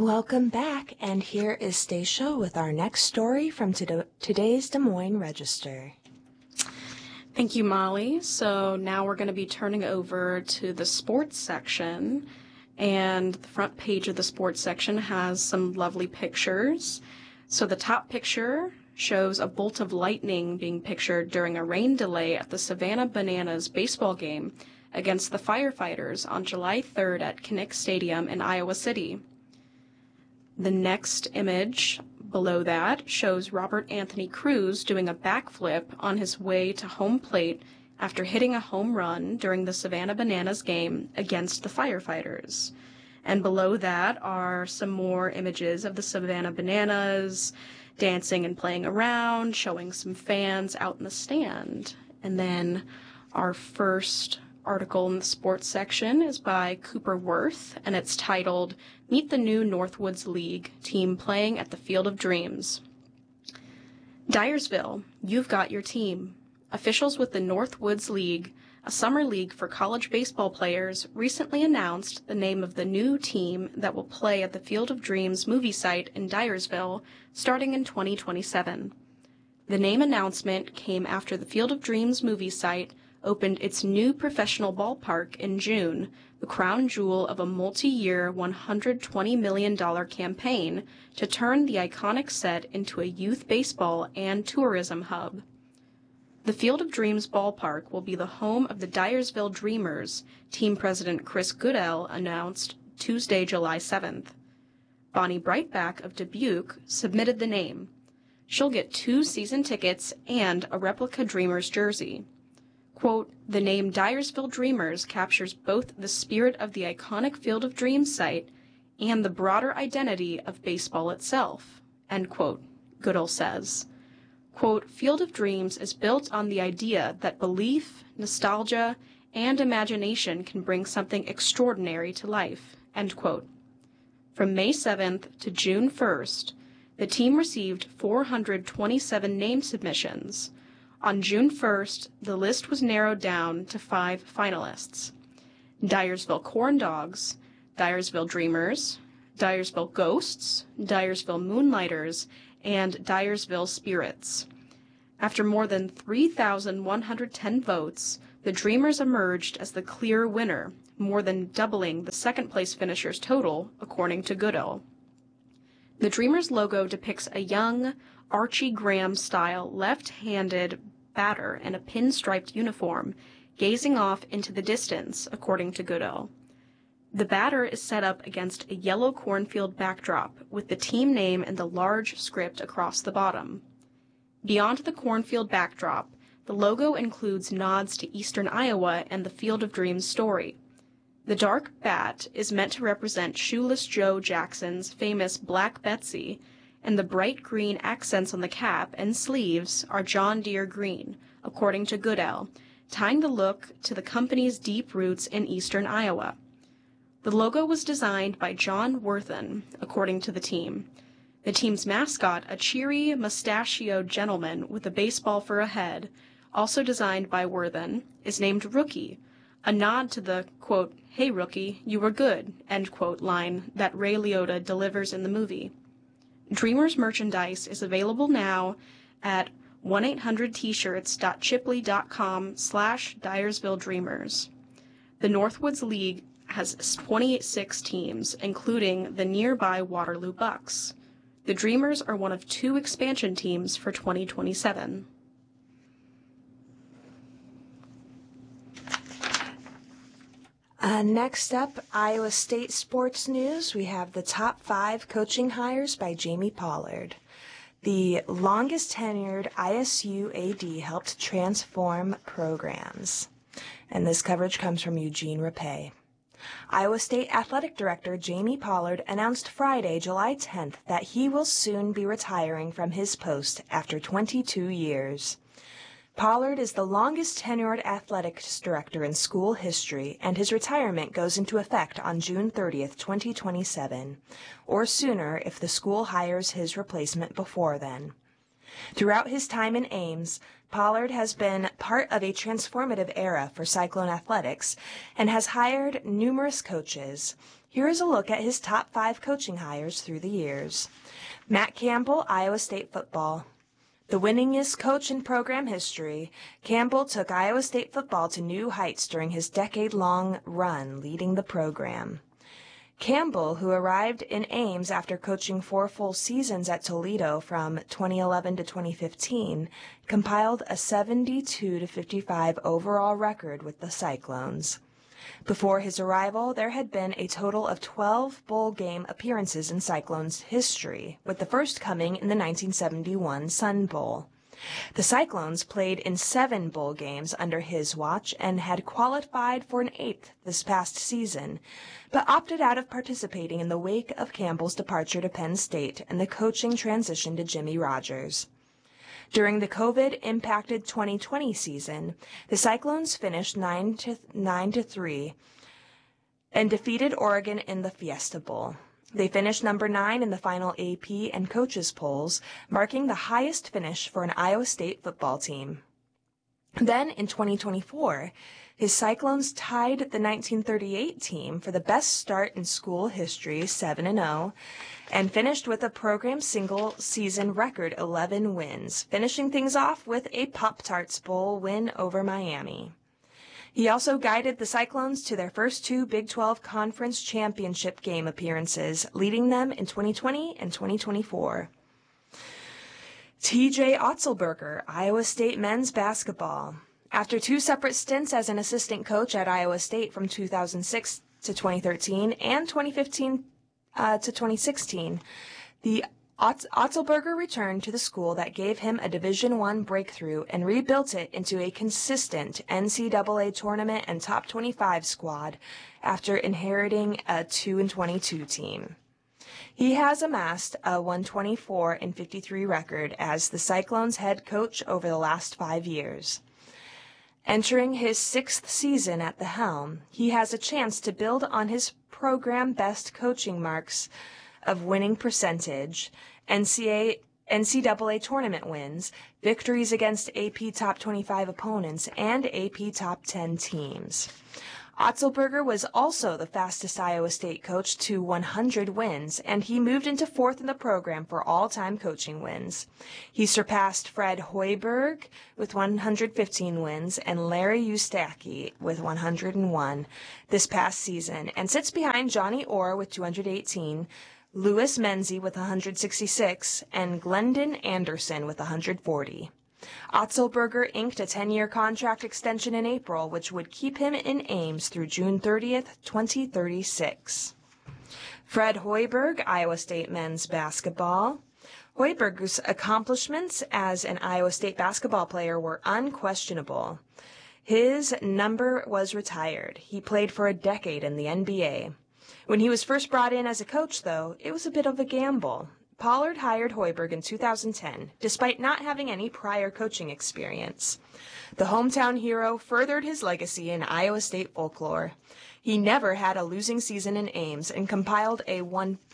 Welcome back, and here is Stacia with our next story from today's Des Moines Register. Thank you, Molly. So now we're going to be turning over to the sports section, and the front page of the sports section has some lovely pictures. So the top picture shows a bolt of lightning being pictured during a rain delay at the Savannah Bananas baseball game against the Firefighters on July 3rd at Kinnick Stadium in Iowa City. The next image below that shows Robert Anthony Cruz doing a backflip on his way to home plate after hitting a home run during the Savannah Bananas game against the Firefighters. And below that are some more images of the Savannah Bananas dancing and playing around, showing some fans out in the stand. And then our first article in the sports section is by Cooper Worth, and it's titled, Meet the New Northwoods League Team Playing at the Field of Dreams. Dyersville, you've got your team. Officials with the Northwoods League, a summer league for college baseball players, recently announced the name of the new team that will play at the Field of Dreams movie site in Dyersville starting in 2027. The name announcement came after the Field of Dreams movie site opened its new professional ballpark in June, the crown jewel of a multi-year $120 million campaign to turn the iconic set into a youth baseball and tourism hub. The Field of Dreams ballpark will be the home of the Dyersville Dreamers, team president Chris Goodell announced Tuesday, July 7th. Bonnie Breitbach of Dubuque submitted the name. She'll get 2 season tickets and a replica Dreamers jersey. Quote, the name Dyersville Dreamers captures both the spirit of the iconic Field of Dreams site and the broader identity of baseball itself, end quote, Goodell says. Quote, Field of Dreams is built on the idea that belief, nostalgia, and imagination can bring something extraordinary to life, end quote. From May 7th to June 1st, the team received 427 name submissions. On June 1st, the list was narrowed down to 5 finalists: Dyersville Corn Dogs, Dyersville Dreamers, Dyersville Ghosts, Dyersville Moonlighters, and Dyersville Spirits. After more than 3,110 votes, the Dreamers emerged as the clear winner, more than doubling the second-place finishers' total, according to Goodell. The Dreamers logo depicts a young, Archie Graham-style left-handed batter in a pinstriped uniform, gazing off into the distance, according to Goodell. The batter is set up against a yellow cornfield backdrop, with the team name in the large script across the bottom. Beyond the cornfield backdrop, the logo includes nods to Eastern Iowa and the Field of Dreams story. The dark bat is meant to represent Shoeless Joe Jackson's famous Black Betsy, and the bright green accents on the cap and sleeves are John Deere green, according to Goodell, tying the look to the company's deep roots in eastern Iowa. The logo was designed by John Worthen, according to the team. The team's mascot, a cheery, mustachioed gentleman with a baseball for a head, also designed by Worthen, is named Rookie, a nod to the, quote, hey Rookie, you were good, end quote line that Ray Liotta delivers in the movie. Dreamers merchandise is available now at 1-800-tshirts.chipley.com/Dyersville Dreamers. The Northwoods League has 26 teams, including the nearby Waterloo Bucks. The Dreamers are one of 2 expansion teams for 2027. Next up, Iowa State sports news. We have the top 5 coaching hires by Jamie Pollard. The longest tenured ISU AD helped transform programs. And this coverage comes from Eugene Rapay. Iowa State Athletic Director Jamie Pollard announced Friday, July 10th, that he will soon be retiring from his post after 22 years. Pollard is the longest tenured athletics director in school history, and his retirement goes into effect on June 30th, 2027, or sooner if the school hires his replacement before then. Throughout his time in Ames, Pollard has been part of a transformative era for Cyclone athletics and has hired numerous coaches. Here is a look at his top 5 coaching hires through the years. Matt Campbell, Iowa State football. The winningest coach in program history, Campbell took Iowa State football to new heights during his decade-long run leading the program. Campbell, who arrived in Ames after coaching 4 full seasons at Toledo from 2011 to 2015, compiled a 72-55 overall record with the Cyclones. Before his arrival, there had been a total of 12 bowl game appearances in Cyclones history, with the first coming in the 1971 Sun Bowl. The Cyclones played in 7 bowl games under his watch and had qualified for an 8th this past season, but opted out of participating in the wake of Campbell's departure to Penn State and the coaching transition to Jimmy Rogers. During the COVID-impacted 2020 season, the Cyclones finished 9-3 and defeated Oregon in the Fiesta Bowl. They finished number 9 in the final AP and coaches polls, marking the highest finish for an Iowa State football team. Then, in 2024, his Cyclones tied the 1938 team for the best start in school history, 7-0, and finished with a program single-season record 11 wins, finishing things off with a Pop-Tarts Bowl win over Miami. He also guided the Cyclones to their first 2 Big 12 Conference Championship game appearances, leading them in 2020 and 2024. T.J. Otzelberger, Iowa State men's basketball. After 2 separate stints as an assistant coach at Iowa State from 2006 to 2013 and 2015 to 2016, the Otzelberger returned to the school that gave him a Division I breakthrough and rebuilt it into a consistent NCAA tournament and top 25 squad after inheriting a 2-22 team. He has amassed a 124-53 record as the Cyclones head coach over the last 5 years. Entering his 6th season at the helm, he has a chance to build on his program best coaching marks of winning percentage, NCAA tournament wins, victories against AP Top 25 opponents, and AP Top 10 teams. Otzelberger was also the fastest Iowa State coach to 100 wins, and he moved into 4th in the program for all-time coaching wins. He surpassed Fred Hoiberg with 115 wins and Larry Eustachy with 101 this past season, and sits behind Johnny Orr with 218, Louis Menzie with 166, and Glendon Anderson with 140. Otzelberger inked a 10-year contract extension in April, which would keep him in Ames through June 30th, 2036. Fred Hoiberg, Iowa State men's basketball. Hoiberg's accomplishments as an Iowa State basketball player were unquestionable. His number was retired. He played for a decade in the NBA. When he was first brought in as a coach, though, it was a bit of a gamble. Pollard hired Hoiberg in 2010, despite not having any prior coaching experience. The hometown hero furthered his legacy in Iowa State folklore. He never had a losing season in Ames and compiled a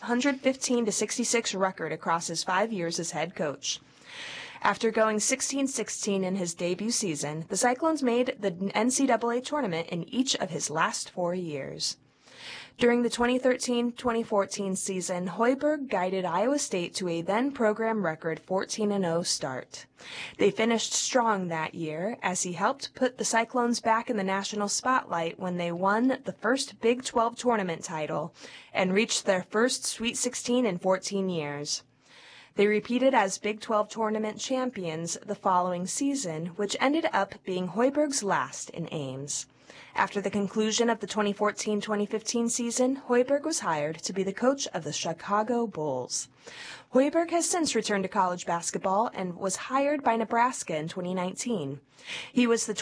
115-66 record across his 5 years as head coach. After going 16-16 in his debut season, the Cyclones made the NCAA tournament in each of his last 4 years. During the 2013-2014 season, Hoiberg guided Iowa State to a then-program record 14-0 start. They finished strong that year, as he helped put the Cyclones back in the national spotlight when they won the first Big 12 tournament title and reached their first Sweet 16 in 14 years. They repeated as Big 12 tournament champions the following season, which ended up being Hoiberg's last in Ames. After the conclusion of the 2014-2015 season, Hoiberg was hired to be the coach of the Chicago Bulls. Hoiberg has since returned to college basketball and was hired by Nebraska in 2019. He was the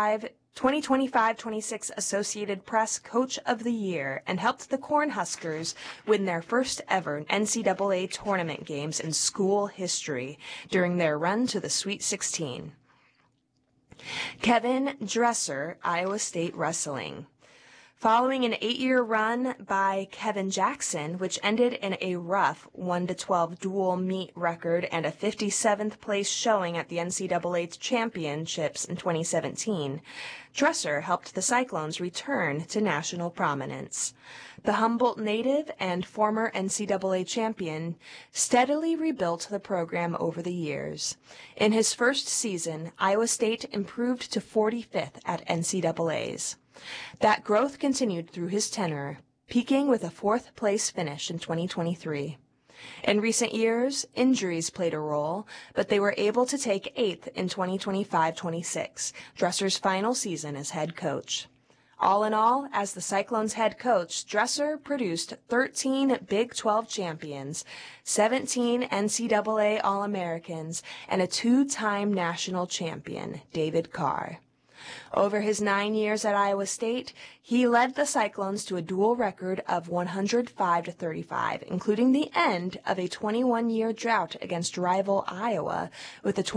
2025-26 Associated Press Coach of the Year and helped the Cornhuskers win their first ever NCAA tournament games in school history during their run to the Sweet 16. Kevin Dresser, Iowa State wrestling. Following an 8-year run by Kevin Jackson, which ended in a rough 1-12 dual meet record and a 57th place showing at the NCAA championships in 2017, Dresser helped the Cyclones return to national prominence. The Humboldt native and former NCAA champion steadily rebuilt the program over the years. In his first season, Iowa State improved to 45th at NCAAs. That growth continued through his tenure, peaking with a 4th-place finish in 2023. In recent years, injuries played a role, but they were able to take 8th in 2025-26, Dresser's final season as head coach. All in all, as the Cyclones head coach, Dresser produced 13 Big 12 champions, 17 NCAA All-Americans, and a 2-time national champion, David Carr. Over his 9 years at Iowa State, he led the Cyclones to a dual record of 105-35, including the end of a 21-year drought against rival Iowa with a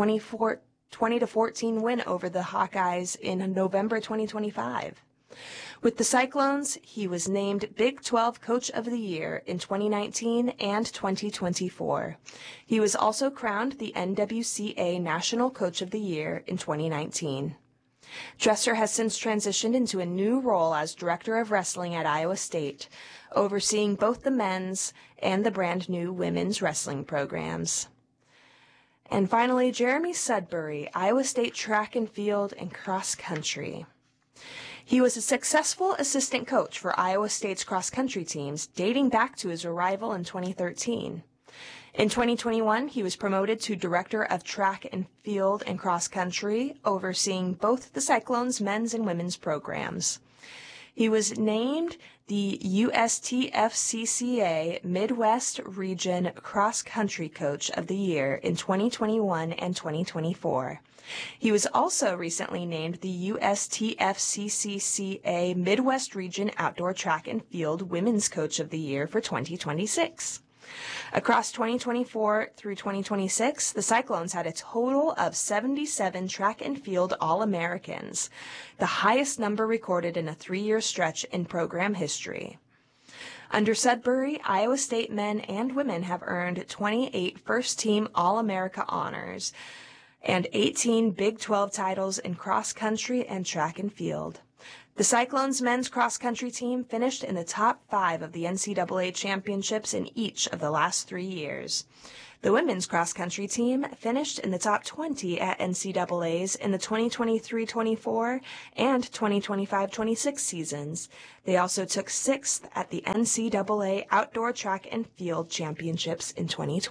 20-14 win over the Hawkeyes in November 2025. With the Cyclones, he was named Big 12 Coach of the Year in 2019 and 2024. He was also crowned the NWCA National Coach of the Year in 2019. Dresser has since transitioned into a new role as Director of Wrestling at Iowa State, overseeing both the men's and the brand new women's wrestling programs. And finally, Jeremy Sudbury, Iowa State track and field and cross country. He was a successful assistant coach for Iowa State's cross-country teams dating back to his arrival in 2013. In 2021, he was promoted to Director of Track and Field and Cross Country, overseeing both the Cyclones' men's and women's programs. He was named the USTFCCA Midwest Region Cross Country Coach of the Year in 2021 and 2024. He was also recently named the USTFCCCA Midwest Region Outdoor Track and Field Women's Coach of the Year for 2026. Across 2024 through 2026, the Cyclones had a total of 77 track and field All-Americans, the highest number recorded in a 3-year stretch in program history. Under Sudbury, Iowa State men and women have earned 28 first-team All-America honors and 18 Big 12 titles in cross-country and track and field. The Cyclones men's cross-country team finished in the top 5 of the NCAA championships in each of the last 3 years. The women's cross-country team finished in the top 20 at NCAAs in the 2023-24 and 2025-26 seasons. They also took 6th at the NCAA Outdoor Track and Field Championships in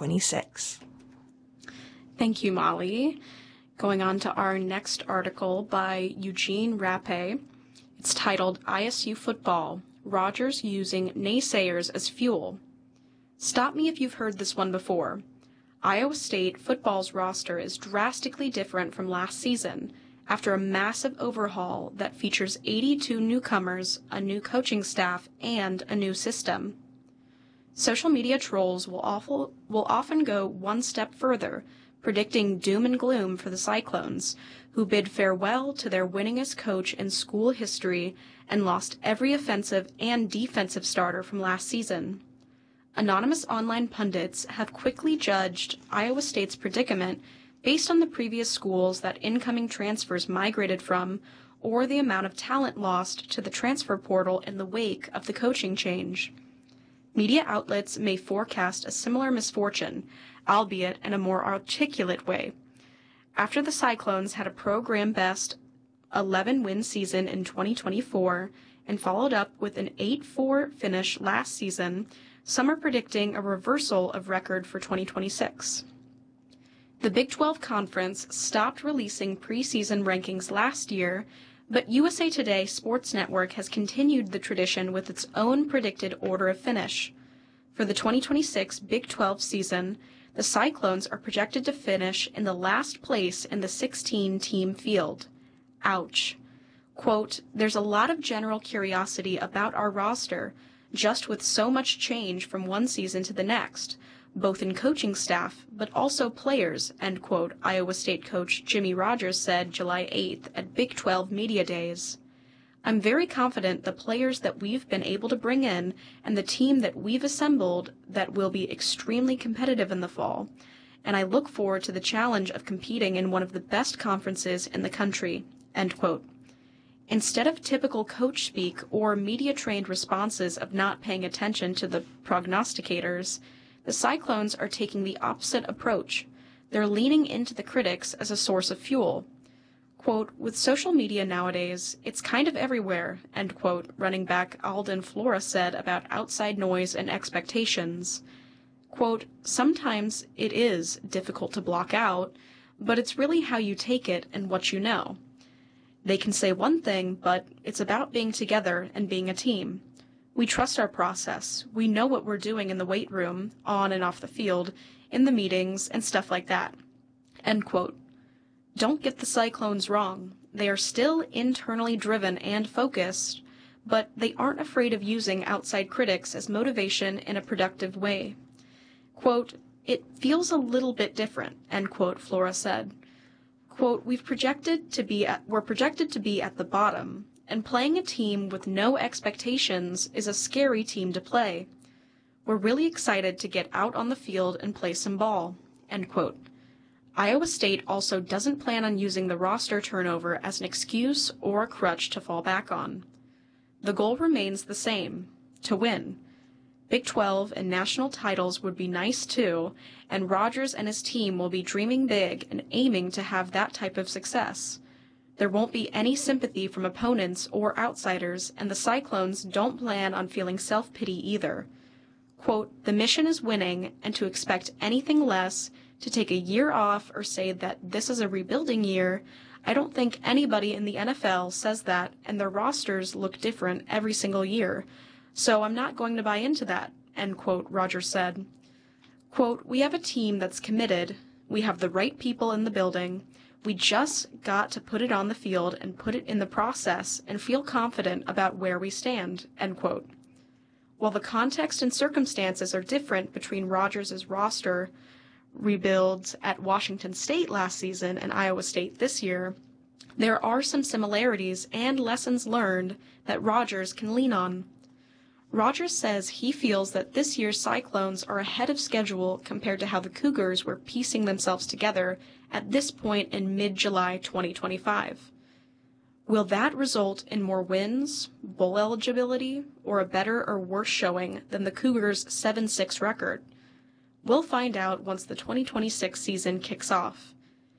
2026. Thank you, Molly. Going on to our next article by Eugene Rappe. It's titled, ISU Football, Rogers Using Naysayers as Fuel. Stop me if you've heard this one before. Iowa State football's roster is drastically different from last season after a massive overhaul that features 82 newcomers, a new coaching staff, and a new system. Social media trolls will often go one step further, predicting doom and gloom for the Cyclones, who bid farewell to their winningest coach in school history and lost every offensive and defensive starter from last season. Anonymous online pundits have quickly judged Iowa State's predicament based on the previous schools that incoming transfers migrated from or the amount of talent lost to the transfer portal in the wake of the coaching change. Media outlets may forecast a similar misfortune, albeit in a more articulate way. After the Cyclones had a program-best 11-win season in 2024 and followed up with an 8-4 finish last season, some are predicting a reversal of record for 2026. The Big 12 Conference stopped releasing preseason rankings last year, but USA Today Sports Network has continued the tradition with its own predicted order of finish. For the 2026 Big 12 season, the Cyclones are projected to finish in the last place in the 16-team field. Ouch. Quote, there's a lot of general curiosity about our roster, just with so much change from one season to the next, both in coaching staff, but also players, end quote, Iowa State coach Jimmy Rogers said July 8th at Big 12 Media Days. I'm very confident the players that we've been able to bring in and the team that we've assembled that will be extremely competitive in the fall, and I look forward to the challenge of competing in one of the best conferences in the country." End quote. Instead of typical coach speak or media-trained responses of not paying attention to the prognosticators, the Cyclones are taking the opposite approach. They're leaning into the critics as a source of fuel. Quote, "With social media nowadays, it's kind of everywhere," end quote, running back Alden Flora said about outside noise and expectations. Quote, "Sometimes it is difficult to block out, but it's really how you take it and what you know. They can say one thing, but it's about being together and being a team. We trust our process. We know what we're doing in the weight room, on and off the field, in the meetings, and stuff like that." End quote. Don't get the Cyclones wrong. They are still internally driven and focused, but they aren't afraid of using outside critics as motivation in a productive way. Quote, "It feels a little bit different," end quote, Flora said. Quote, we're projected to be at the bottom, and playing a team with no expectations is a scary team to play. We're really excited to get out on the field and play some ball." End quote. Iowa State also doesn't plan on using the roster turnover as an excuse or a crutch to fall back on. The goal remains the same: to win. Big 12 and national titles would be nice too, and Rogers and his team will be dreaming big and aiming to have that type of success. There won't be any sympathy from opponents or outsiders, and the Cyclones don't plan on feeling self-pity either. Quote, "The mission is winning, and to expect anything less, to take a year off or say that this is a rebuilding year, I don't think anybody in the NFL says that, and their rosters look different every single year. So I'm not going to buy into that," end quote, Rogers said. Quote, "We have a team that's committed. We have the right people in the building. We just got to put it on the field and put it in the process and feel confident about where we stand," end quote. While the context and circumstances are different between Rogers' roster rebuilds at Washington State last season and Iowa State this year, there are some similarities and lessons learned that Rogers can lean on. Rogers says he feels that this year's Cyclones are ahead of schedule compared to how the Cougars were piecing themselves together at this point in mid-July 2025. Will that result in more wins, bowl eligibility, or a better or worse showing than the Cougars' 7-6 record? We'll find out once the 2026 season kicks off.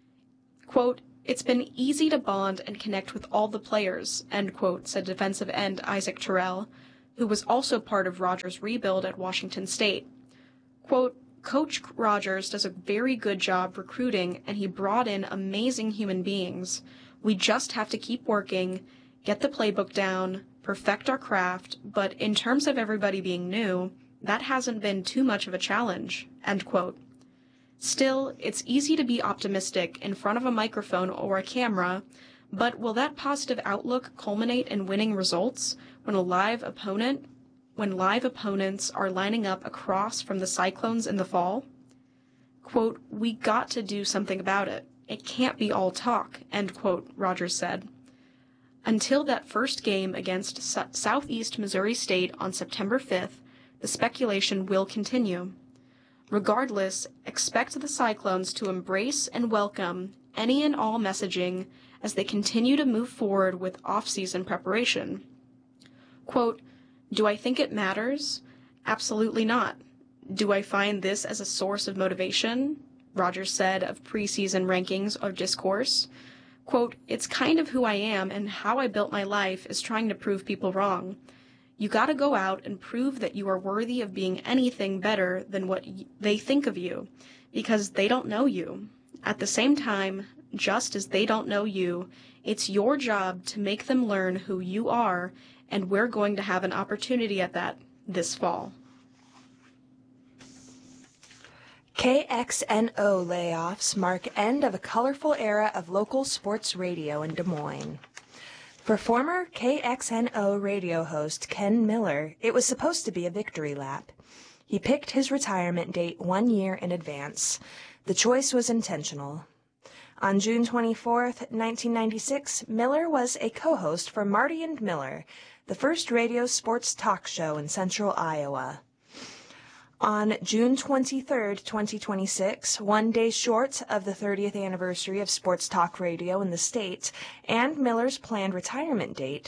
Quote, "It's been easy to bond and connect with all the players," end quote, said defensive end Isaac Terrell, who was also part of Rogers' rebuild at Washington State. Quote, "Coach Rogers does a very good job recruiting, and he brought in amazing human beings. We just have to keep working, get the playbook down, perfect our craft, but in terms of everybody being new, that hasn't been too much of a challenge," end quote. Still, it's easy to be optimistic in front of a microphone or a camera, but will that positive outlook culminate in winning results when live opponents are lining up across from the Cyclones in the fall? Quote, "We got to do something about it. It can't be all talk," end quote, Rogers said. Until that first game against Southeast Missouri State on September 5th, the speculation will continue. Regardless, expect the Cyclones to embrace and welcome any and all messaging as they continue to move forward with off-season preparation. Quote, "Do I think it matters? Absolutely not. Do I find this as a source of motivation?" Rogers said of preseason rankings or discourse. Quote, "It's kind of who I am, and how I built my life is trying to prove people wrong. You gotta go out and prove that you are worthy of being anything better than what they think of you, because they don't know you. At the same time, just as they don't know you, it's your job to make them learn who you are, and we're going to have an opportunity at that this fall." KXNO layoffs mark end of a colorful era of local sports radio in Des Moines. For former KXNO radio host Ken Miller, it was supposed to be a victory lap. He picked his retirement date 1 year in advance. The choice was intentional. On June 24, 1996, Miller was a co-host for Marty and Miller, the first radio sports talk show in central Iowa. On June 23, 2026, one day short of the 30th anniversary of sports talk radio in the state and Miller's planned retirement date,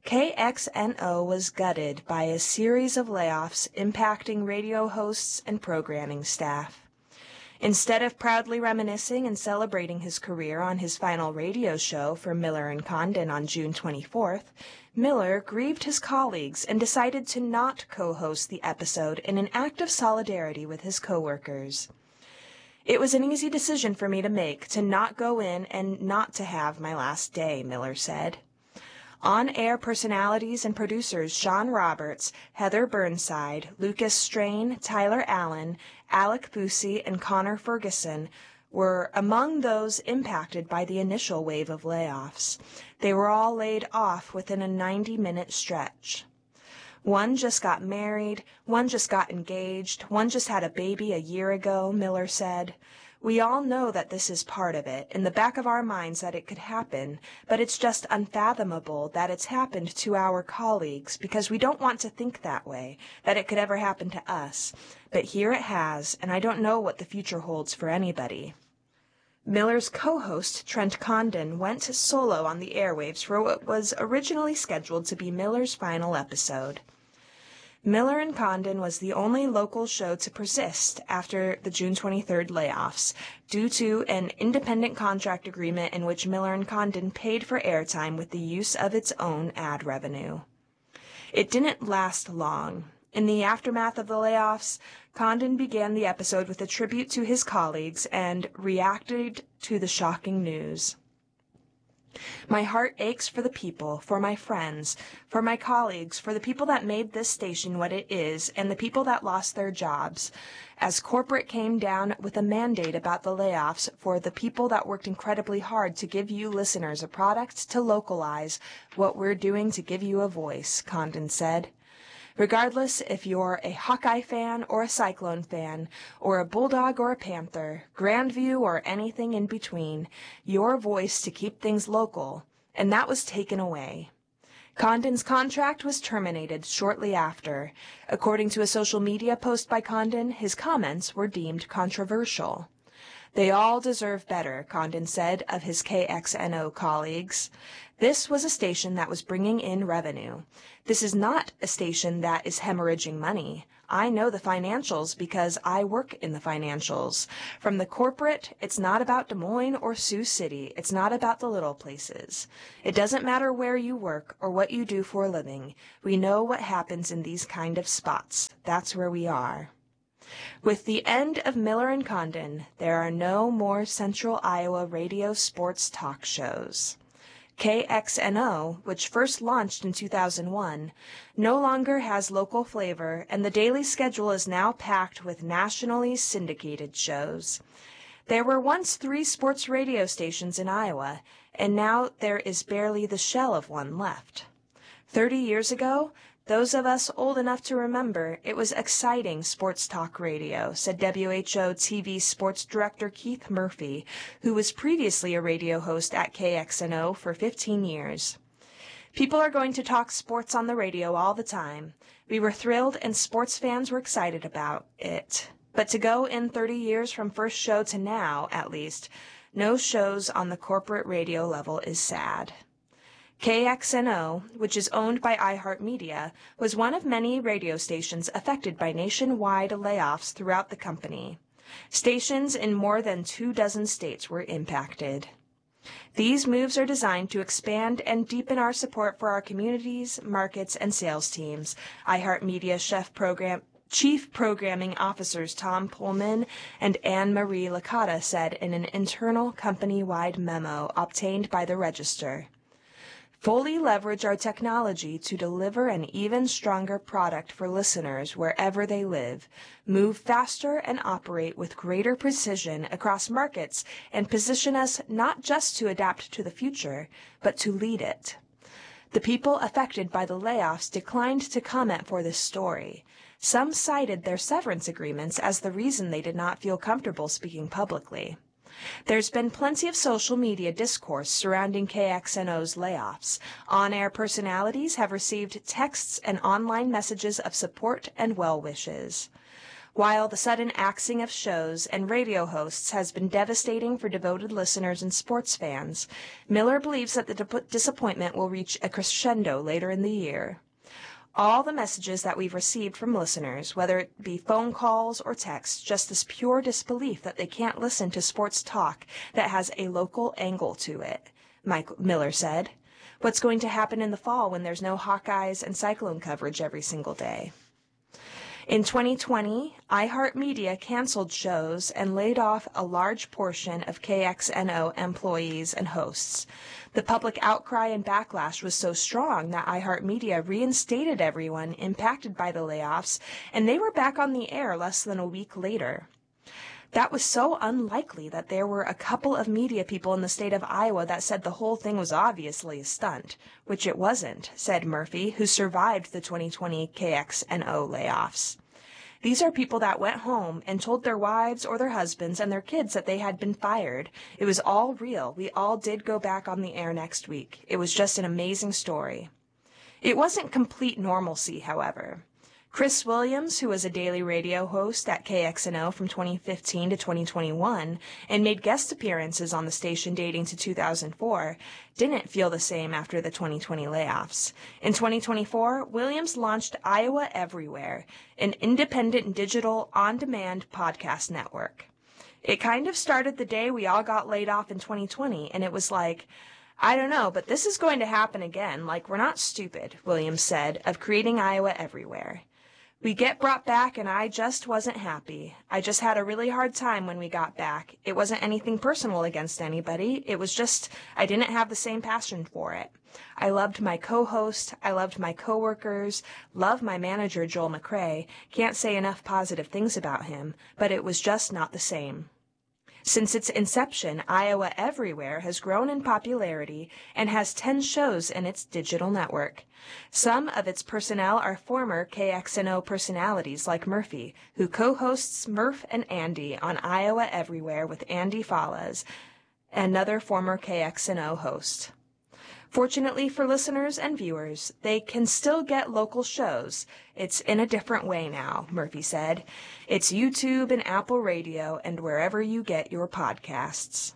KXNO was gutted by a series of layoffs impacting radio hosts and programming staff. Instead of proudly reminiscing and celebrating his career on his final radio show for Miller and Condon on June 24th, Miller grieved his colleagues and decided to not co-host the episode in an act of solidarity with his coworkers. "It was an easy decision for me to make, to not go in and not to have my last day," Miller said. On-air personalities and producers Sean Roberts, Heather Burnside, Lucas Strain, Tyler Allen, Alec Busey, and Connor Ferguson were among those impacted by the initial wave of layoffs. They were all laid off within a 90-minute stretch. One just got married, one just got engaged, one just had a baby a year ago, Miller said. "We all know that this is part of it, in the back of our minds that it could happen, but it's just unfathomable that it's happened to our colleagues because we don't want to think that way, that it could ever happen to us. But here it has, and I don't know what the future holds for anybody." Miller's co-host, Trent Condon, went solo on the airwaves for what was originally scheduled to be Miller's final episode. Miller and Condon was the only local show to persist after the June 23rd layoffs, due to an independent contract agreement in which Miller and Condon paid for airtime with the use of its own ad revenue. It didn't last long. In the aftermath of the layoffs, Condon began the episode with a tribute to his colleagues and reacted to the shocking news. "My heart aches for the people, for my friends, for my colleagues, for the people that made this station what it is, and the people that lost their jobs, as corporate came down with a mandate about the layoffs for the people that worked incredibly hard to give you listeners a product to localize what we're doing to give you a voice," Condon said. "Regardless if you're a Hawkeye fan or a Cyclone fan, or a Bulldog or a Panther, Grandview or anything in between, your voice to keep things local, and that was taken away." Condon's contract was terminated shortly after. According to a social media post by Condon, his comments were deemed controversial. "They all deserve better," Condon said of his KXNO colleagues. "This was a station that was bringing in revenue. This is not a station that is hemorrhaging money. I know the financials because I work in the financials. From the corporate, it's not about Des Moines or Sioux City. It's not about the little places. It doesn't matter where you work or what you do for a living. We know what happens in these kind of spots. That's where we are." With the end of Miller and Condon, there are no more Central Iowa radio sports talk shows. KXNO, which first launched in 2001, no longer has local flavor, and the daily schedule is now packed with nationally syndicated shows. There were once 3 sports radio stations in Iowa, and now there is barely the shell of one left. 30 years ago, those of us old enough to remember, it was exciting sports talk radio, said WHO TV sports director Keith Murphy, who was previously a radio host at KXNO for 15 years. "People are going to talk sports on the radio all the time. We were thrilled and sports fans were excited about it. But to go in 30 years from first show to now, at least, no shows on the corporate radio level is sad." KXNO, which is owned by iHeartMedia, was one of many radio stations affected by nationwide layoffs throughout the company. Stations in more than 24 states were impacted. These moves are designed to expand and deepen our support for our communities, markets, and sales teams, iHeartMedia Chief Programming Officers Tom Pullman and Anne-Marie Licata said in an internal company-wide memo obtained by the Register. "Fully leverage our technology to deliver an even stronger product for listeners wherever they live, move faster and operate with greater precision across markets, and position us not just to adapt to the future, but to lead it." The people affected by the layoffs declined to comment for this story. Some cited their severance agreements as the reason they did not feel comfortable speaking publicly. There's been plenty of social media discourse surrounding KXNO's layoffs. On-air personalities have received texts and online messages of support and well wishes. While the sudden axing of shows and radio hosts has been devastating for devoted listeners and sports fans, Miller believes that the disappointment will reach a crescendo later in the year. All the messages that we've received from listeners, whether it be phone calls or texts, just this pure disbelief that they can't listen to sports talk that has a local angle to it, Miller said. What's going to happen in the fall when there's no Hawkeyes and Cyclone coverage every single day? In 2020, iHeartMedia canceled shows and laid off a large portion of KXNO employees and hosts. The public outcry and backlash was so strong that iHeartMedia reinstated everyone impacted by the layoffs, and they were back on the air less than a week later. That was so unlikely that there were a couple of media people in the state of Iowa that said the whole thing was obviously a stunt, which it wasn't, said Murphy, who survived the 2020 KXNO layoffs. These are people that went home and told their wives or their husbands and their kids that they had been fired. It was all real. We all did go back on the air next week. It was just an amazing story. It wasn't complete normalcy, however. Chris Williams, who was a daily radio host at KXNO from 2015 to 2021 and made guest appearances on the station dating to 2004, didn't feel the same after the 2020 layoffs. In 2024, Williams launched Iowa Everywhere, an independent digital on-demand podcast network. It kind of started the day we all got laid off in 2020, and it was like, I don't know, but this is going to happen again. Like, we're not stupid, Williams said, of creating Iowa Everywhere. We get brought back, and I just wasn't happy. I just had a really hard time when we got back. It wasn't anything personal against anybody. It was just I didn't have the same passion for it. I loved my co-host. I loved my coworkers. Love my manager, Joel McRae. Can't say enough positive things about him, but it was just not the same. Since its inception, Iowa Everywhere has grown in popularity and has 10 shows in its digital network. Some of its personnel are former KXNO personalities like Murphy, who co-hosts Murph and Andy on Iowa Everywhere with Andy Fallas, another former KXNO host. Fortunately for listeners and viewers, they can still get local shows. It's in a different way now, Murphy said. It's YouTube and Apple Radio and wherever you get your podcasts.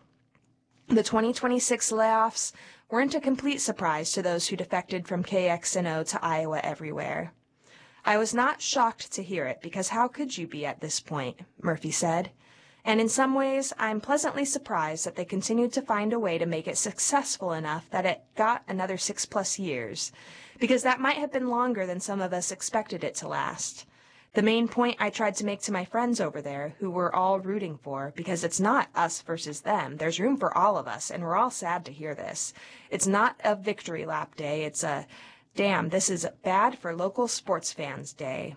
The 2026 layoffs weren't a complete surprise to those who defected from KXNO to Iowa Everywhere. I was not shocked to hear it because how could you be at this point, Murphy said. And in some ways, I'm pleasantly surprised that they continued to find a way to make it successful enough that it got another 6+ years, because that might have been longer than some of us expected it to last. The main point I tried to make to my friends over there, who we're all rooting for, because it's not us versus them. There's room for all of us, and we're all sad to hear this. It's not a victory lap day. It's a, damn, this is bad for local sports fans day.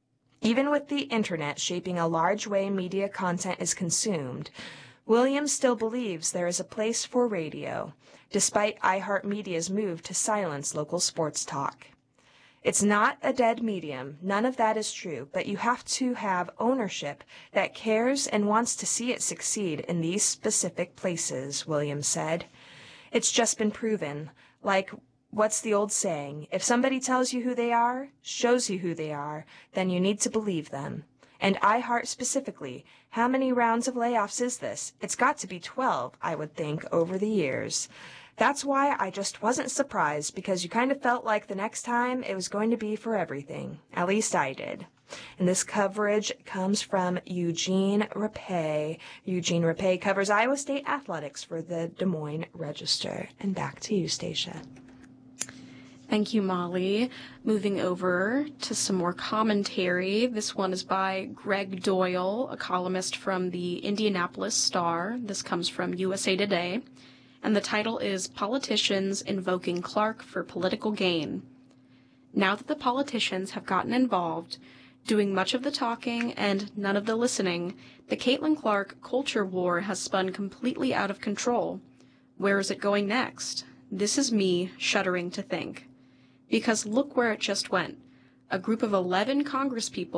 Even with the internet shaping a large way media content is consumed, Williams still believes there is a place for radio, despite iHeartMedia's move to silence local sports talk. It's not a dead medium, none of that is true, but you have to have ownership that cares and wants to see it succeed in these specific places, Williams said. It's just been proven, like, what's the old saying? If somebody tells you who they are, shows you who they are, then you need to believe them. And iHeart specifically, how many rounds of layoffs is this? It's got to be 12, I would think, over the years. That's why I just wasn't surprised, because you kind of felt like the next time it was going to be for everything. At least I did. And this coverage comes from Eugene Rapay. Eugene Rapay covers Iowa State athletics for the Des Moines Register. And back to you, Stacia. Thank you, Molly. Moving over to some more commentary. This one is by Greg Doyle, a columnist from the Indianapolis Star. This comes from USA Today. And the title is Politicians Invoking Clark for Political Gain. Now that the politicians have gotten involved, doing much of the talking and none of the listening, the Caitlin Clark culture war has spun completely out of control. Where is it going next? This is me shuddering to think. Because look where it just went. A group of 11 congresspeople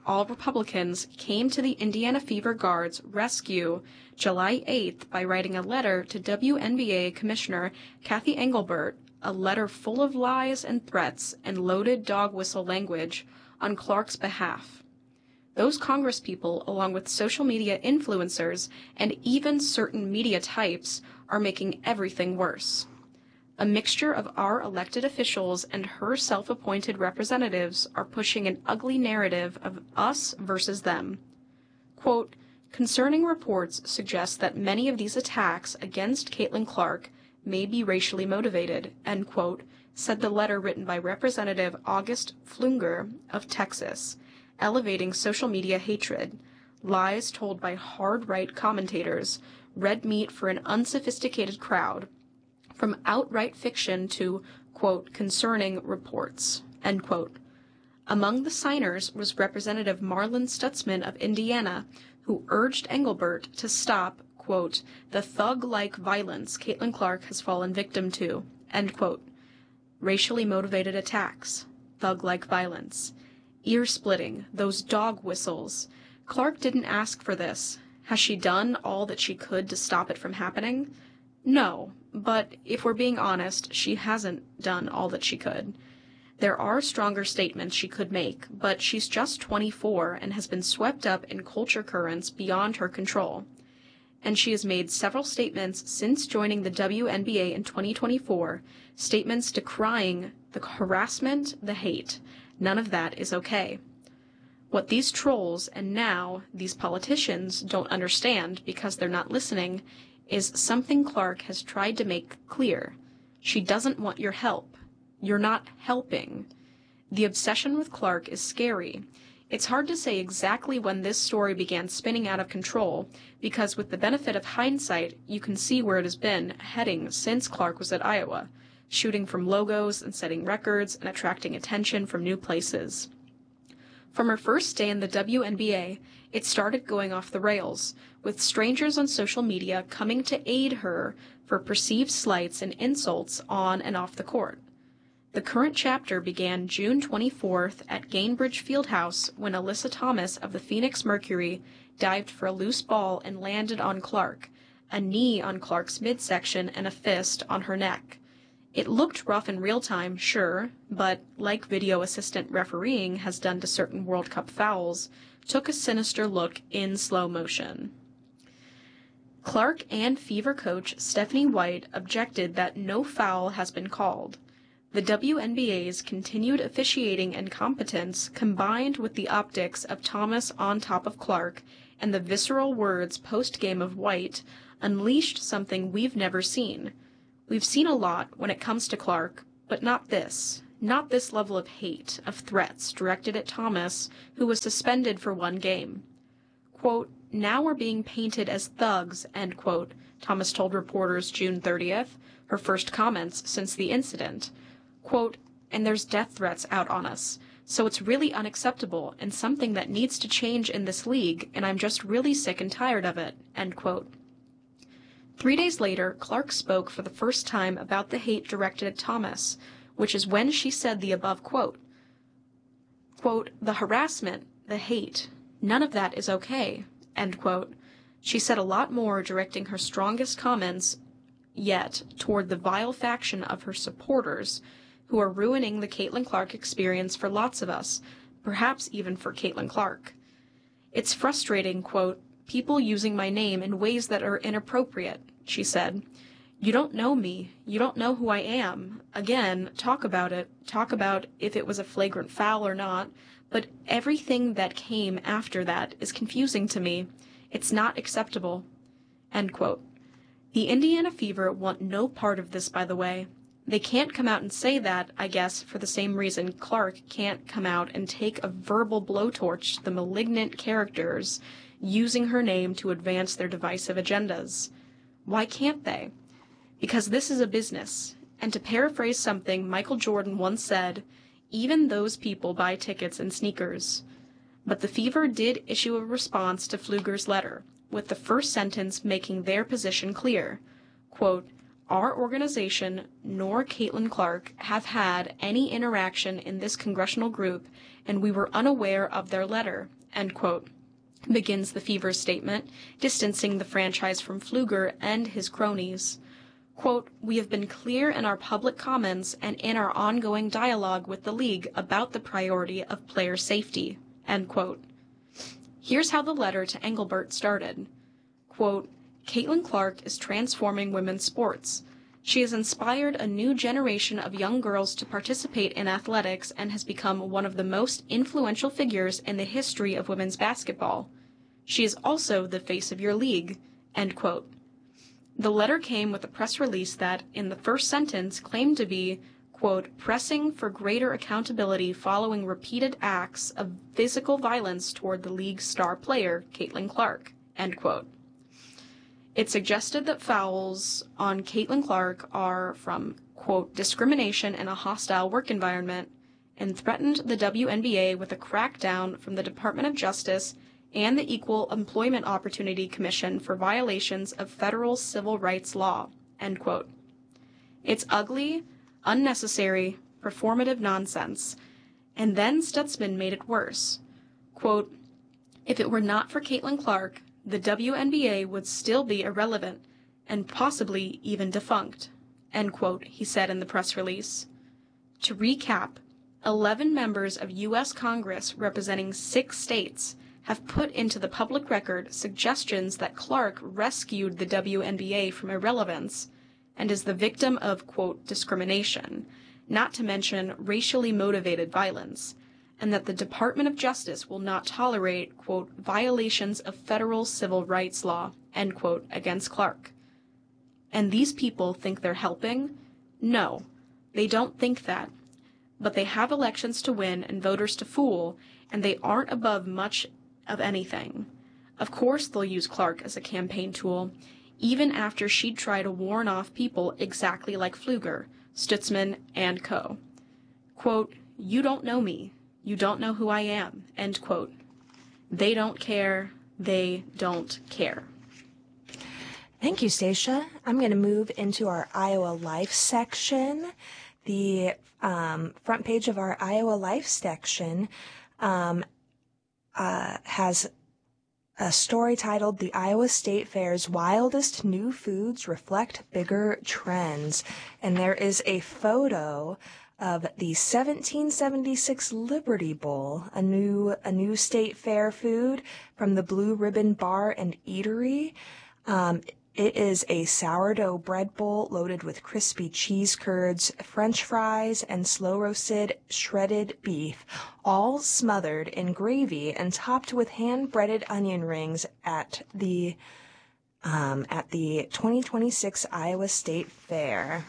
all Republicans came to the Indiana Fever Guard's rescue July 8th by writing a letter to WNBA Commissioner Kathy Engelbert, a letter full of lies and threats and loaded dog whistle language on Clark's behalf. Those congresspeople, along with social media influencers and even certain media types, are making everything worse. A mixture of our elected officials and her self-appointed representatives are pushing an ugly narrative of us versus them. Quote, concerning reports suggest that many of these attacks against Caitlin Clark may be racially motivated, end quote, said the letter written by Representative August Pfluger of Texas, elevating social media hatred, lies told by hard-right commentators, red meat for an unsophisticated crowd, from outright fiction to, quote, concerning reports, end quote. Among the signers was Representative Marlin Stutzman of Indiana, who urged Engelbert to stop, quote, the thug-like violence Caitlin Clark has fallen victim to, end quote. Racially motivated attacks, thug-like violence, ear-splitting, those dog whistles. Clark didn't ask for this. Has she done all that she could to stop it from happening? No, but if we're being honest, she hasn't done all that she could. There are stronger statements she could make, but she's just 24 and has been swept up in culture currents beyond her control. And she has made several statements since joining the WNBA in 2024, statements decrying the harassment, the hate. None of that is okay. What these trolls, and now these politicians, don't understand because they're not listening, is something Clark has tried to make clear. She doesn't want your help. You're not helping. The obsession with Clark is scary. It's hard to say exactly when this story began spinning out of control, because with the benefit of hindsight, you can see where it has been heading since Clark was at Iowa, shooting from logos and setting records and attracting attention from new places. From her first day in the WNBA, it started going off the rails, with strangers on social media coming to aid her for perceived slights and insults on and off the court. The current chapter began June 24th at Gainbridge Fieldhouse when Alyssa Thomas of the Phoenix Mercury dived for a loose ball and landed on Clark, a knee on Clark's midsection and a fist on her neck. It looked rough in real time, sure, but, like video assistant refereeing has done to certain World Cup fouls, took a sinister look in slow motion. Clark and Fever coach Stephanie White objected that no foul has been called. The WNBA's continued officiating incompetence, combined with the optics of Thomas on top of Clark and the visceral words post-game of White, unleashed something we've never seen. We've seen a lot when it comes to Clark, but not this. Not this level of hate, of threats directed at Thomas, who was suspended for one game. Quote, now we're being painted as thugs, end quote, Thomas told reporters June 30th, her first comments since the incident. Quote, and there's death threats out on us, so it's really unacceptable and something that needs to change in this league, and I'm just really sick and tired of it, end quote. 3 days later, Clark spoke for the first time about the hate directed at Thomas, which is when she said the above quote. Quote, the harassment, the hate, none of that is okay, end quote. She said a lot more, directing her strongest comments yet toward the vile faction of her supporters who are ruining the Caitlin Clark experience for lots of us, perhaps even for Caitlin Clark. It's frustrating, quote, people using my name in ways that are inappropriate, she said. You don't know me. You don't know who I am. Again, talk about it. Talk about if it was a flagrant foul or not. But everything that came after that is confusing to me. It's not acceptable. End quote. The Indiana Fever want no part of this, by the way. They can't come out and say that, I guess, for the same reason Clark can't come out and take a verbal blowtorch to the malignant characters using her name to advance their divisive agendas. Why can't they? Because this is a business, and to paraphrase something Michael Jordan once said, even those people buy tickets and sneakers. But the Fever did issue a response to Pfluger's letter, with the first sentence making their position clear. Quote, our organization nor Caitlin Clark have had any interaction in this congressional group, and we were unaware of their letter, end quote, begins the Fever statement, distancing the franchise from Pfluger and his cronies. Quote, we have been clear in our public comments and in our ongoing dialogue with the league about the priority of player safety, end quote. Here's how the letter to Engelbert started. Quote, Caitlin Clark is transforming women's sports. She has inspired a new generation of young girls to participate in athletics and has become one of the most influential figures in the history of women's basketball. She is also the face of your league, end quote. The letter came with a press release that, in the first sentence, claimed to be, quote, pressing for greater accountability following repeated acts of physical violence toward the league's star player, Caitlin Clark, end quote. It suggested that fouls on Caitlin Clark are from, quote, discrimination in a hostile work environment, and threatened the WNBA with a crackdown from the Department of Justice and the Equal Employment Opportunity Commission for violations of federal civil rights law, end quote. It's ugly, unnecessary, performative nonsense. And then Stutzman made it worse. Quote, if it were not for Caitlin Clark, the WNBA would still be irrelevant and possibly even defunct, end quote, he said in the press release. To recap, 11 members of U.S. Congress representing 6 states have put into the public record suggestions that Clark rescued the WNBA from irrelevance and is the victim of, quote, discrimination, not to mention racially motivated violence, and that the Department of Justice will not tolerate, quote, violations of federal civil rights law, end quote, against Clark. And these people think they're helping? No, they don't think that. But they have elections to win and voters to fool, and they aren't above much of anything. Of course they'll use Clark as a campaign tool, even after she'd try to warn off people exactly like Pfluger, Stutzman, and co. Quote, you don't know me. You don't know who I am, end quote. They don't care. They don't care. Thank you, Stacia. I'm going to move into our Iowa Life section. The front page of our Iowa Life section has a story titled The Iowa State Fair's Wildest New Foods Reflect Bigger Trends. And there is a photo of the 1776 Liberty Bowl, a new state fair food from the Blue Ribbon Bar and Eatery. It is a sourdough bread bowl loaded with crispy cheese curds, French fries, and slow-roasted shredded beef, all smothered in gravy and topped with hand-breaded onion rings at the 2026 Iowa State Fair.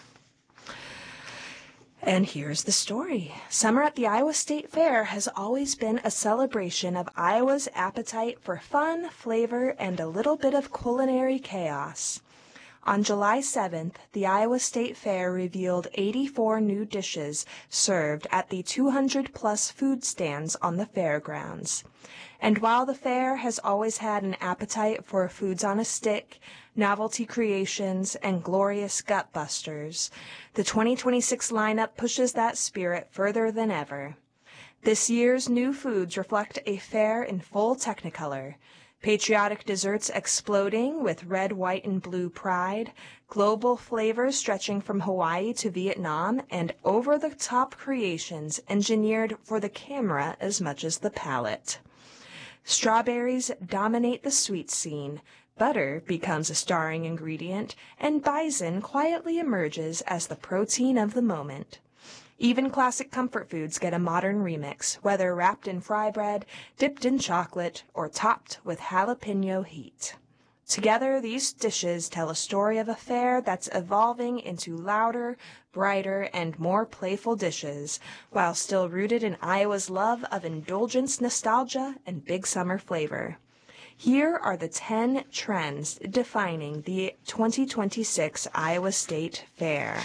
And here's the story. Summer at the Iowa State Fair has always been a celebration of Iowa's appetite for fun, flavor, and a little bit of culinary chaos. On July 7th, the Iowa State Fair revealed 84 new dishes served at the 200-plus food stands on the fairgrounds. And while the fair has always had an appetite for foods on a stick, novelty creations, and glorious gutbusters, the 2026 lineup pushes that spirit further than ever. This year's new foods reflect a fair in full technicolor. Patriotic desserts exploding with red, white, and blue pride, global flavors stretching from Hawaii to Vietnam, and over-the-top creations engineered for the camera as much as the palate. Strawberries dominate the sweet scene, butter becomes a starring ingredient, and bison quietly emerges as the protein of the moment. Even classic comfort foods get a modern remix, whether wrapped in fry bread, dipped in chocolate, or topped with jalapeno heat. Together, these dishes tell a story of a fair that's evolving into louder, brighter, and more playful dishes, while still rooted in Iowa's love of indulgence, nostalgia, and big summer flavor. Here are the 10 trends defining the 2026 Iowa State Fair.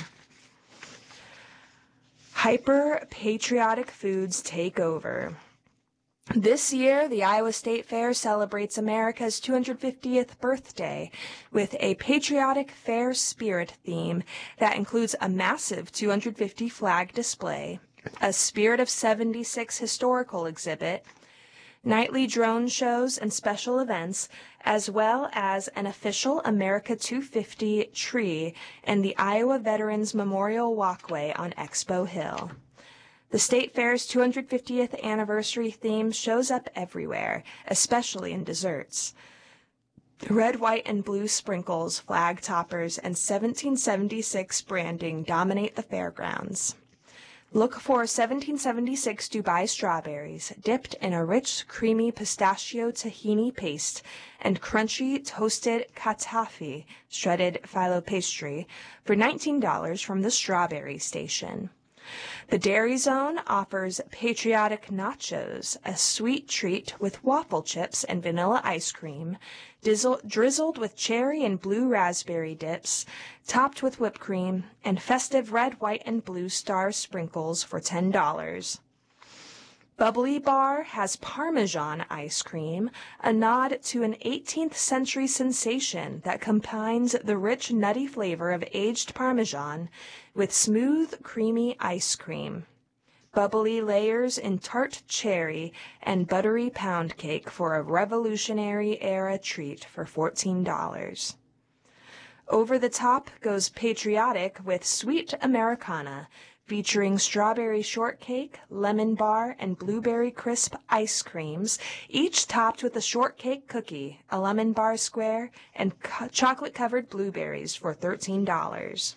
Hyper-patriotic foods take over. This year, the Iowa State Fair celebrates America's 250th birthday with a patriotic fair spirit theme that includes a massive 250 flag display, a Spirit of 76 historical exhibit, nightly drone shows and special events, as well as an official America 250 tree and the Iowa Veterans Memorial Walkway on Expo Hill. The State Fair's 250th anniversary theme shows up everywhere, especially in desserts. Red, white, and blue sprinkles, flag toppers, and 1776 branding dominate the fairgrounds. Look for 1776 Dubai strawberries dipped in a rich, creamy pistachio tahini paste and crunchy toasted katafi shredded phyllo pastry for $19 from the Strawberry Station. The Dairy Zone offers patriotic nachos, a sweet treat with waffle chips and vanilla ice cream, drizzled with cherry and blue raspberry dips, topped with whipped cream, and festive red, white, and blue star sprinkles for $10. Bubbly Bar has Parmesan ice cream, a nod to an 18th century sensation that combines the rich, nutty flavor of aged Parmesan with smooth, creamy ice cream. Bubbly layers in tart cherry and buttery pound cake for a Revolutionary-era treat for $14. Over the top goes patriotic with Sweet Americana, featuring strawberry shortcake, lemon bar, and blueberry crisp ice creams, each topped with a shortcake cookie, a lemon bar square, and chocolate-covered blueberries for $13.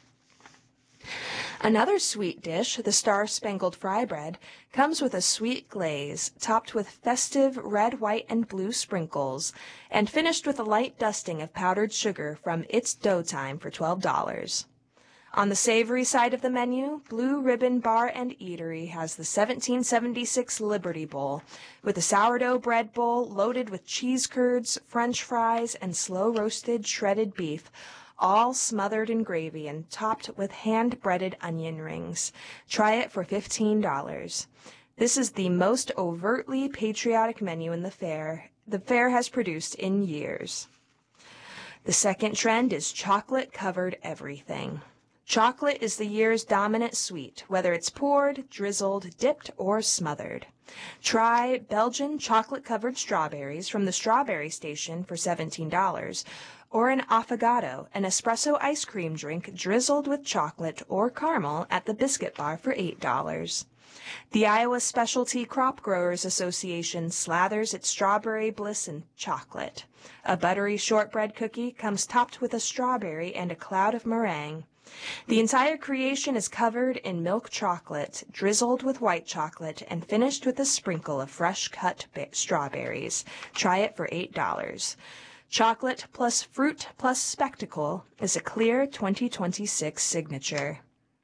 Another sweet dish, the Star-Spangled Fry Bread, comes with a sweet glaze, topped with festive red, white, and blue sprinkles, and finished with a light dusting of powdered sugar from It's Dough Time for $12. On the savory side of the menu, Blue Ribbon Bar and Eatery has the 1776 Liberty Bowl, with a sourdough bread bowl loaded with cheese curds, french fries, and slow-roasted shredded beef, all smothered in gravy and topped with hand-breaded onion rings. Try it for $15. This is the most overtly patriotic menu in the fair has produced in years. The second trend is chocolate-covered everything. Chocolate is the year's dominant sweet, whether it's poured, drizzled, dipped, or smothered. Try Belgian chocolate-covered strawberries from the Strawberry Station for $17, or an affogato, an espresso ice cream drink drizzled with chocolate or caramel at the Biscuit Bar for $8. The Iowa Specialty Crop Growers Association slathers its strawberry bliss in chocolate. A buttery shortbread cookie comes topped with a strawberry and a cloud of meringue. The entire creation is covered in milk chocolate, drizzled with white chocolate, and finished with a sprinkle of fresh-cut strawberries. Try it for $8. Chocolate plus fruit plus spectacle is a clear 2026 signature.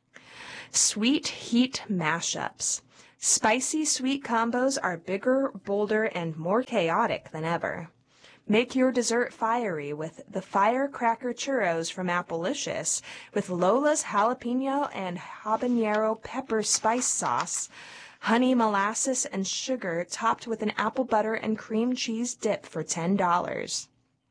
Sweet heat mashups. Spicy sweet combos are bigger, bolder, and more chaotic than ever. Make your dessert fiery with the Firecracker Churros from Appalicious with Lola's jalapeno and habanero pepper spice sauce, honey molasses and sugar topped with an apple butter and cream cheese dip for $10.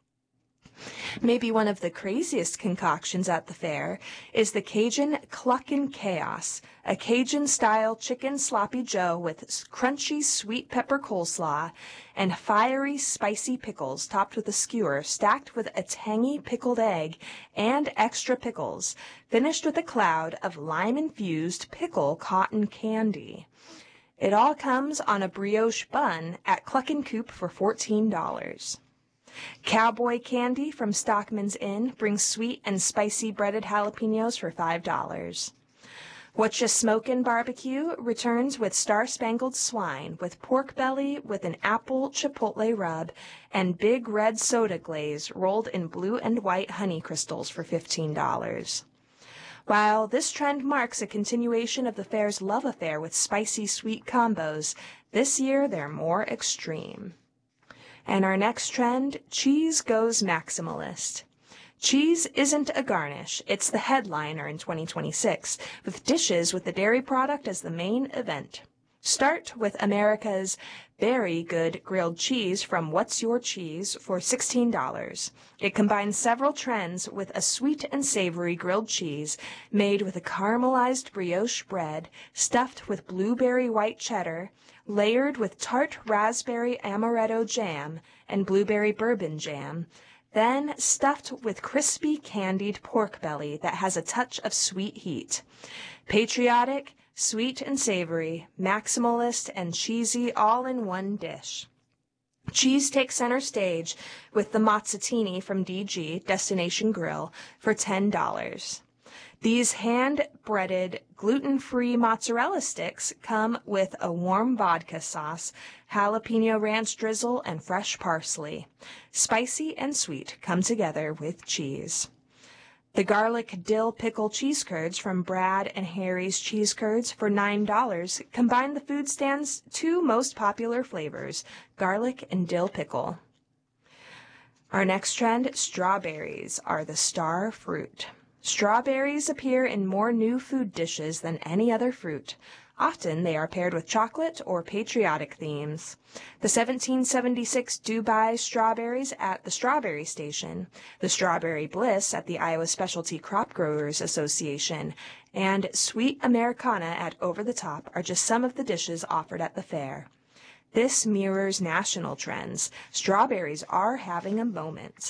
Maybe one of the craziest concoctions at the fair is the Cajun Cluckin' Chaos, a Cajun-style chicken sloppy joe with crunchy sweet pepper coleslaw and fiery spicy pickles topped with a skewer stacked with a tangy pickled egg and extra pickles, finished with a cloud of lime-infused pickle cotton candy. It all comes on a brioche bun at Cluckin' Coop for $14. Cowboy Candy from Stockman's Inn brings sweet and spicy breaded jalapenos for $5. Whatcha Smokin' Barbecue returns with Star-Spangled Swine with pork belly with an apple chipotle rub and big red soda glaze rolled in blue and white honey crystals for $15. While this trend marks a continuation of the fair's love affair with spicy sweet combos, this year they're more extreme. And our next trend, cheese goes maximalist. Cheese isn't a garnish, it's the headliner in 2026, with dishes with the dairy product as the main event. Start with America's very good grilled cheese from What's Your Cheese for $16. It combines several trends with a sweet and savory grilled cheese made with a caramelized brioche bread, stuffed with blueberry white cheddar, layered with tart raspberry amaretto jam and blueberry bourbon jam, then stuffed with crispy candied pork belly that has a touch of sweet heat. Patriotic, sweet and savory, maximalist and cheesy all in one dish. Cheese takes center stage with the Mozzatini from DG, Destination Grill, for $10. These hand-breaded, gluten-free mozzarella sticks come with a warm vodka sauce, jalapeno ranch drizzle, and fresh parsley. Spicy and sweet come together with cheese. The garlic dill pickle cheese curds from Brad and Harry's Cheese Curds for $9 combine the food stand's two most popular flavors, garlic and dill pickle. Our next trend, strawberries, are the star fruit. Strawberries appear in more new food dishes than any other fruit. Often they are paired with chocolate or patriotic themes. The 1776 Dubai strawberries at the Strawberry Station, the Strawberry Bliss at the Iowa Specialty Crop Growers Association, and Sweet Americana at Over the Top are just some of the dishes offered at the fair. This mirrors national trends. Strawberries are having a moment.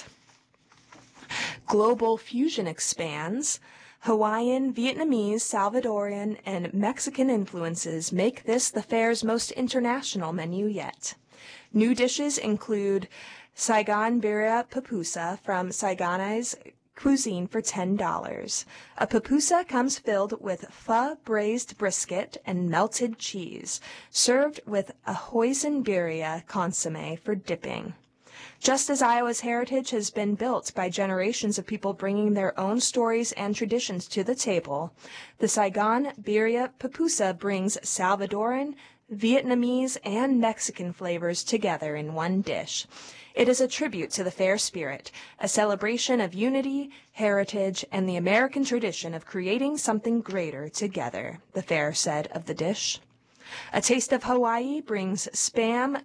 Global fusion expands. Hawaiian, Vietnamese, Salvadorian, and Mexican influences make this the fair's most international menu yet. New dishes include Saigon Birria Pupusa from Saigonese cuisine for $10. A pupusa comes filled with pho braised brisket and melted cheese, served with a hoisin birria consomme for dipping. Just as Iowa's heritage has been built by generations of people bringing their own stories and traditions to the table, the Saigon Birria Pupusa brings Salvadoran, Vietnamese, and Mexican flavors together in one dish. It is a tribute to the fair spirit, a celebration of unity, heritage, and the American tradition of creating something greater together, the fair said of the dish. A Taste of Hawaii brings Spam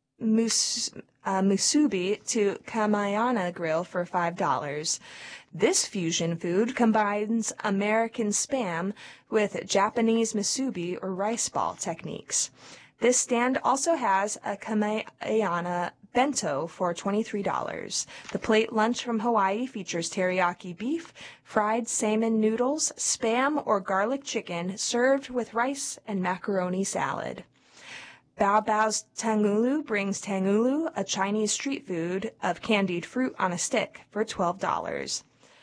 musubi to Kamayana Grill for $5. This fusion food combines American Spam with Japanese musubi or rice ball techniques. This stand also has a Kamayana bento for $23. The plate lunch from Hawaii features teriyaki beef, fried salmon noodles, Spam or garlic chicken served with rice and macaroni salad. Bao Bao's Tangulu brings Tangulu, a Chinese street food of candied fruit on a stick, for $12.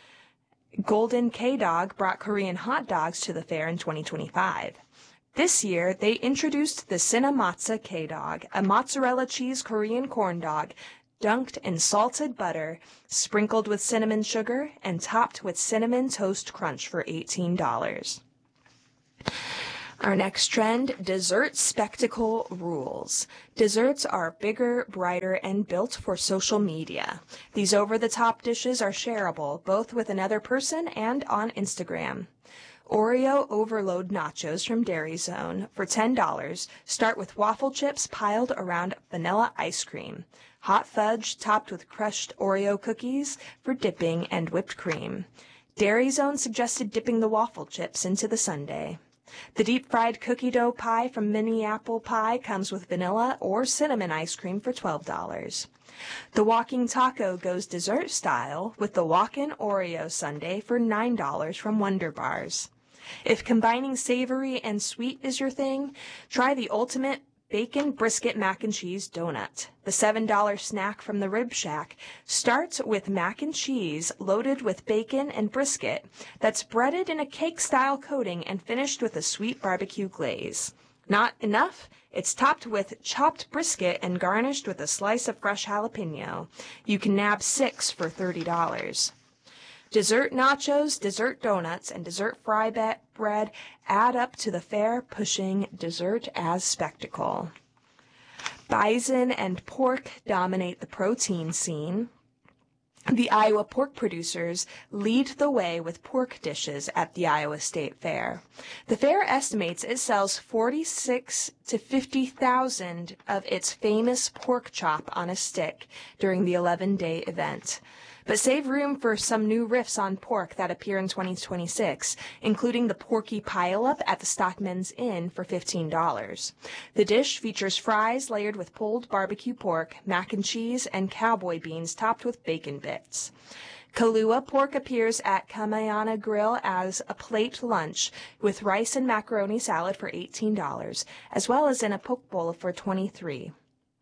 Golden K-Dog brought Korean hot dogs to the fair in 2025. This year, they introduced the Cinnamotza K-Dog, a mozzarella cheese Korean corn dog dunked in salted butter, sprinkled with cinnamon sugar, and topped with cinnamon toast crunch for $18. Our next trend, dessert spectacle rules. Desserts are bigger, brighter, and built for social media. These over-the-top dishes are shareable, both with another person and on Instagram. Oreo Overload Nachos from Dairy Zone for $10 start with waffle chips piled around vanilla ice cream, hot fudge topped with crushed Oreo cookies for dipping, and whipped cream. Dairy Zone suggested dipping the waffle chips into the sundae. The deep-fried cookie dough pie from Mini Apple Pie comes with vanilla or cinnamon ice cream for $12. The walking taco goes dessert style with the walk-in Oreo sundae for $9 from Wonder Bars. If combining savory and sweet is your thing, try the ultimate bacon brisket mac and cheese donut. The $7 snack from the Rib Shack starts with mac and cheese loaded with bacon and brisket that's breaded in a cake-style coating and finished with a sweet barbecue glaze. Not enough? It's topped with chopped brisket and garnished with a slice of fresh jalapeno. You can nab 6 for $30. Dessert nachos, dessert donuts, and dessert fry bread add up to the fair, pushing dessert as spectacle. Bison and pork dominate the protein scene. The Iowa pork producers lead the way with pork dishes at the Iowa State Fair. The fair estimates it sells 46 to 50,000 of its famous pork chop on a stick during the 11-day event. But save room for some new riffs on pork that appear in 2026, including the Porky Pile-Up at the Stockman's Inn for $15. The dish features fries layered with pulled barbecue pork, mac and cheese, and cowboy beans topped with bacon bits. Kahlua pork appears at Kamayana Grill as a plate lunch with rice and macaroni salad for $18, as well as in a poke bowl for $23.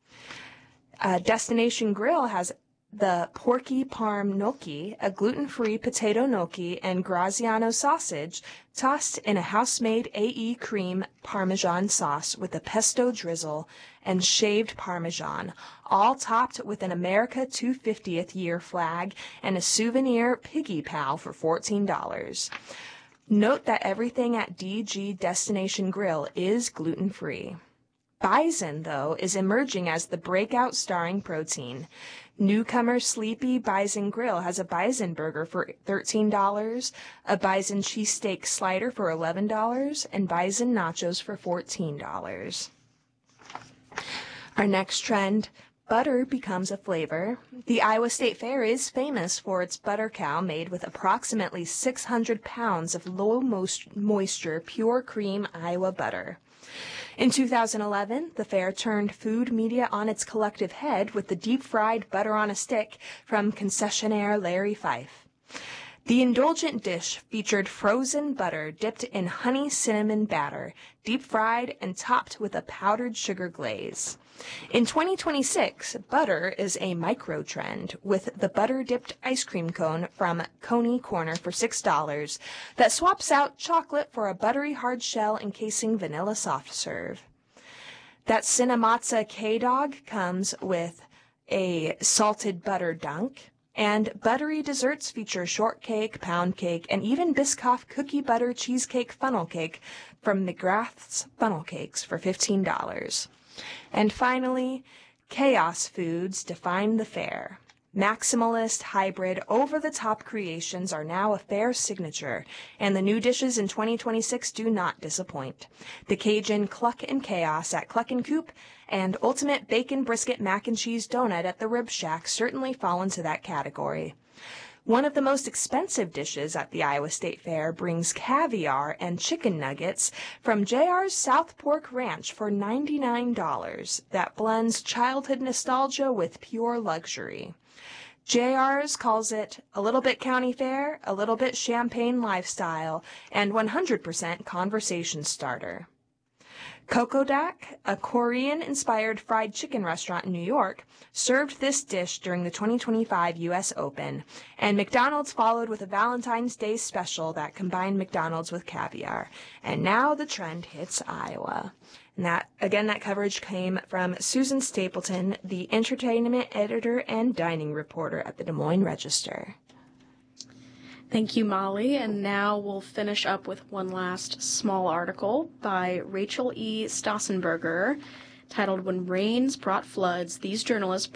Destination Grill has the Porky Parm Gnocchi, a gluten-free potato gnocchi and Graziano sausage tossed in a house-made AE cream Parmesan sauce with a pesto drizzle and shaved Parmesan, all topped with an America 250th year flag and a souvenir Piggy Pal for $14. Note that everything at DG Destination Grill is gluten-free. Bison, though, is emerging as the breakout starring protein. Newcomer Sleepy Bison Grill has a bison burger for $13, a bison cheesesteak slider for $11, and bison nachos for $14. Our next trend, butter becomes a flavor. The Iowa State Fair is famous for its butter cow made with approximately 600 pounds of low-moisture pure cream Iowa butter. In 2011, the fair turned food media on its collective head with the deep-fried butter on a stick from concessionaire Larry Fife. The indulgent dish featured frozen butter dipped in honey cinnamon batter, deep-fried and topped with a powdered sugar glaze. In 2026, butter is a micro-trend, with the butter-dipped ice cream cone from Coney Corner for $6 that swaps out chocolate for a buttery hard shell encasing vanilla soft serve. That Cinnamazza K-Dog comes with a salted butter dunk, and buttery desserts feature shortcake, pound cake, and even Biscoff cookie butter cheesecake funnel cake from McGrath's Funnel Cakes for $15. And finally, Chaos Foods define the fair. Maximalist, hybrid, over-the-top creations are now a fair signature, and the new dishes in 2026 do not disappoint. The Cajun Cluck and Chaos at Cluck and Coop and Ultimate Bacon Brisket Mac and Cheese Donut at the Rib Shack certainly fall into that category. One of the most expensive dishes at the Iowa State Fair brings caviar and chicken nuggets from JR's South Pork Ranch for $99 that blends childhood nostalgia with pure luxury. JR's calls it a little bit county fair, a little bit champagne lifestyle, and 100% conversation starter. Kokodak, a Korean-inspired fried chicken restaurant in New York, served this dish during the 2025 U.S. Open, and McDonald's followed with a Valentine's Day special that combined McDonald's with caviar. And now the trend hits Iowa. And that coverage came from Susan Stapleton, the entertainment editor and dining reporter at the Des Moines Register. Thank you, Molly. And now we'll finish up with one last small article by Rachel E. Stossenberger titled When Rains Brought Floods, These Journalists